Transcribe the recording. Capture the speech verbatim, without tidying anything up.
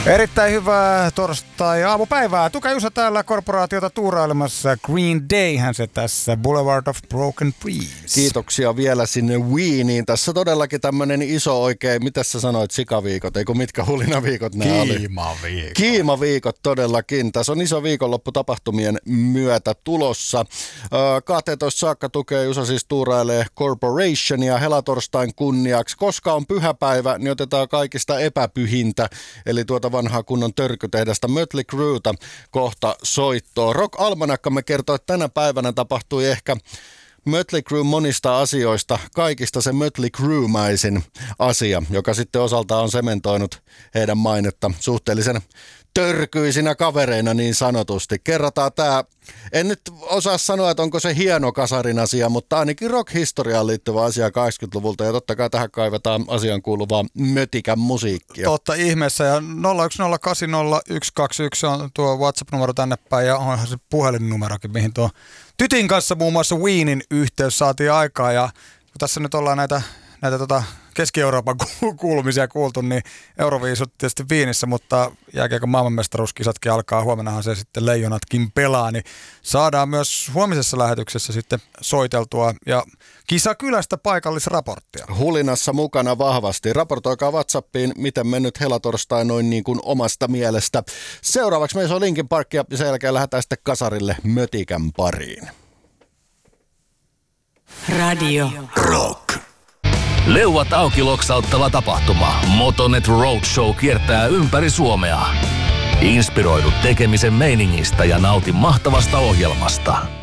Erittäin hyvää torstai-aamupäivää. Tuka Jusa täällä korporaatiota tuurailemassa. Green Dayhän se tässä. Boulevard of Broken Dreams. Kiitoksia vielä sinne Weeniin. Tässä todellakin tämmönen iso oikein, mitä sä sanoit, sikaviikot, eikö mitkä hulinaviikot nämä oli? Kiimaviikot. Kiimaviikot todellakin. Tässä on iso viikonloppu tapahtumien myötä tulossa. kahteentoista saakka tukee Jusa siis tuurailee Corporationia helatorstain kunniaksi. Koska on pyhäpäivä, niin otetaan kaikista epäpyhintä, eli tuota vanhaa kunnon törkytehdasta Mötley Crüetä kohta soittoa. Rock Almanakkamme kertoo, että tänä päivänä tapahtui ehkä Mötley Crüe monista asioista, kaikista se Mötley Crüe-mäisin asia, joka sitten osaltaan on sementoinut heidän mainetta suhteellisen törkyisinä kavereina niin sanotusti. Kerrataan tämä, en nyt osaa sanoa, että onko se hieno kasarin asia, mutta ainakin rock-historiaan liittyvä asia kahdeksankymmentäluvulta ja totta kai tähän kaivetaan asian kuuluvaa mötikän musiikkia. Totta ihmeessä ja nolla yksi nolla kahdeksan nolla yksi kaksi yksi on tuo WhatsApp-numero tänne päin ja onhan se puhelinnumerokin, mihin tuo Tytin kanssa muun muassa Weenin yhteys saatiin aikaa ja kun tässä nyt ollaan näitä, näitä tota Keski-Euroopan kuulumisia kuultu, niin Euroviisut tietysti Wienissä, mutta jääkiekon maailmanmestaruuskisatkin alkaa, huomennahan se sitten Leijonatkin pelaa, niin saadaan myös huomisessa lähetyksessä sitten soiteltua ja Kisakylästä paikallisraporttia. Hulinassa mukana vahvasti. Raportoikaa WhatsAppiin, miten mennyt helatorstai noin niin kuin omasta mielestä. Seuraavaksi meillä on Linkin Park ja sen jälkeen lähdetään sitten kasarille mötikän pariin. Radio Rock. Leuat auki loksauttava tapahtuma. Motonet Roadshow kiertää ympäri Suomea. Inspiroidu tekemisen meiningistä ja nauti mahtavasta ohjelmasta.